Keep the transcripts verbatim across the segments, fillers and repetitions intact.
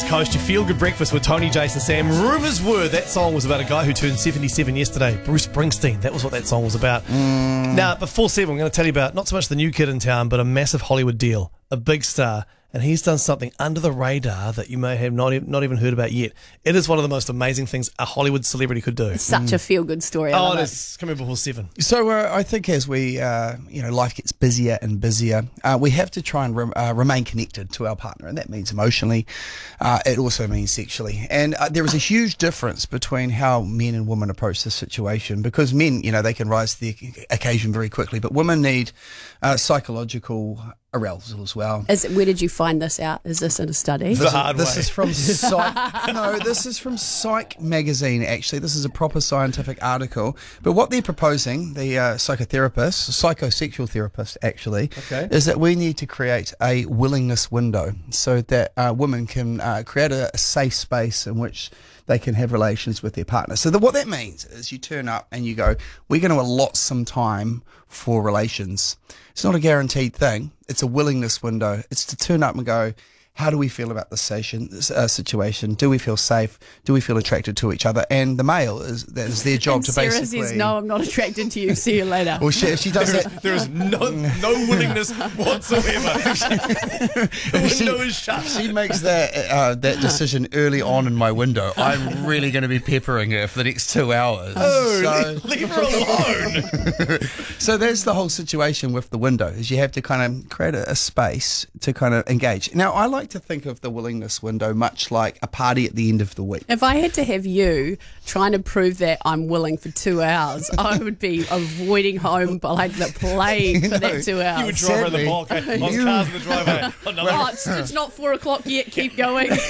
East Coast. You feel good breakfast with Tony, Jason, Sam. Rumours were that song was about a guy who turned seventy-seven yesterday. Bruce Springsteen. That was what that song was about. Mm. Now, before seven, I'm going to tell you about not so much the new kid in town, but a massive Hollywood deal, a big star. And he's done something under the radar that you may have not, e- not even heard about yet. It is one of the most amazing things a Hollywood celebrity could do. It's such mm. a feel-good story. I oh, love it it is. Coming before seven. So uh, I think as we, uh, you know, life gets busier and busier, uh, we have to try and re- uh, remain connected to our partner, and that means emotionally. Uh, it also means sexually, and uh, there is a huge difference between how men and women approach this situation. Because men, you know, they can rise to the occasion very quickly, but women need uh, psychological arousal as well. Is, where did you find this out? Is this in a study? The This, hard is, this way. is from Psych. No, this is from Psych magazine. Actually, this is a proper scientific article. But what they're proposing, the uh, psychotherapist, psychosexual therapist, actually, Okay. is that we need to create a willingness window so that uh, women can uh, create a, a safe space in which they can have relations with their partner. So the, what that means is you turn up and you go, we're going to allot some time for relations. It's not a guaranteed thing. It's a willingness window. It's to turn up and go, how do we feel about this station, this, uh, situation? Do we feel safe? Do we feel attracted to each other? And the male, is that is their job and to Sarah basically... says, no, I'm not attracted to you. See you later. Well, she, if she does There is, that... there is no, no willingness whatsoever. The she- window is shut. She makes that uh, that decision early on in my window. I'm really going to be peppering her for the next two hours. Oh, so, leave her alone. so that's the whole situation with the window, is you have to kind of create a, a space to kind of engage. Now, I like to think of the willingness window much like a party at the end of the week. If I had to have you trying to prove that I'm willing for two hours, I would be avoiding home by like the plague for that two hours. You would drive around the Sadly, block. eh? On you- cars in the driveway. Oh, no, Oh, it's, it's not four o'clock yet. Keep going. No,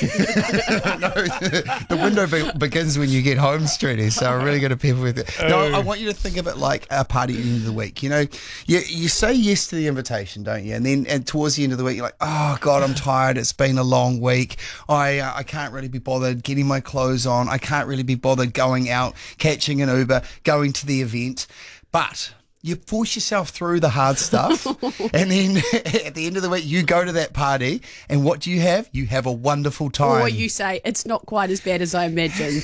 the window be- begins when you get home, Streety, so I'm really going to pepper with it. No, I want you to think of it like a party at the end of the week. You know, you, you say yes to the invitation, don't you? And then and towards the end of the week, you're like, oh, God, I'm tired. It's been a long week. I uh, I can't really be bothered getting my clothes on. I can't really be bothered going out, catching an Uber, going to the event. But you force yourself through the hard stuff, and then at the end of the week, you go to that party, and what do you have? You have a wonderful time. Or you say, it's not quite as bad as I imagined.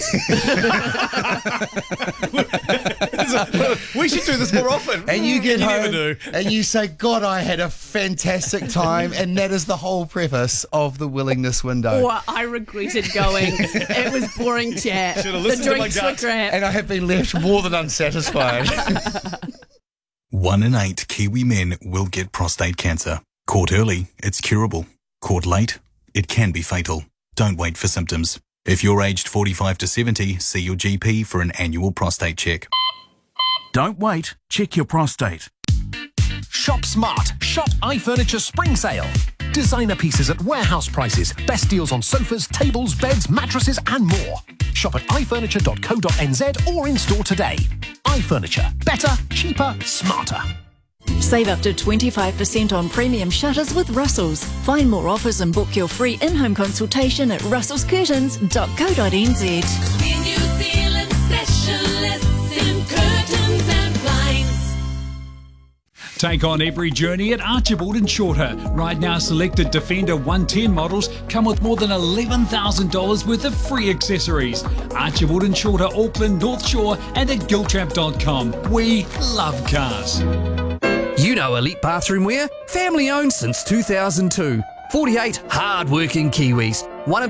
we should do this more often. And you get You home never do. and you say, God, I had a fantastic time. And that is the whole preface of the willingness window. Or I regretted going. It was boring chat. Should've The listened to my drinks were gut. crap. And I have been left more than unsatisfied. One in eight Kiwi men will get prostate cancer. Caught early, it's curable. Caught late, it can be fatal. Don't wait for symptoms. If you're aged forty-five to seventy, see your G P for an annual prostate check. Don't wait, check your prostate. Shop smart. Shop iFurniture Spring Sale. Designer pieces at warehouse prices. Best deals on sofas, tables, beds, mattresses and more. Shop at i furniture dot co dot n z or in store today. iFurniture. Better, cheaper, smarter. Save up to twenty-five percent on premium shutters with Russell's. Find more offers and book your free in-home consultation at russells curtains dot co dot n z. New Zealand specialists in curtains and blinds. Take on every journey at Archibald and Shorter. Right now, selected Defender one ten models come with more than eleven thousand dollars worth of free accessories. Archibald and Shorter, Auckland, North Shore and at giltrap dot com. We love cars. You know Elite Bathroom Wear? Family owned since two thousand two. forty-eight hard-working Kiwis. One of